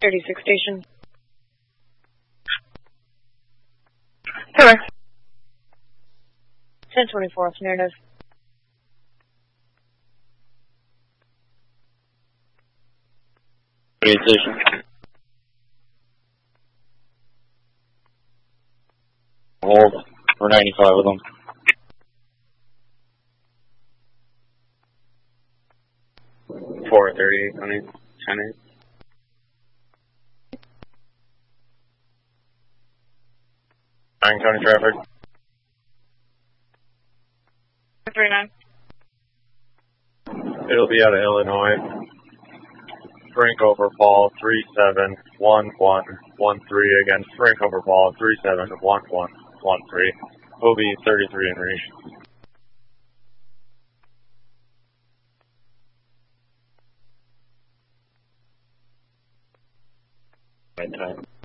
36 station. Hello. 1024, narrative. Station. Hold. We're 95 with them. Four 38, 10-8. County traffic. 39. It'll be out of Illinois. Frank over Paul 371113 against Frank over Paul 371113. Will be 33 in reach. Right time.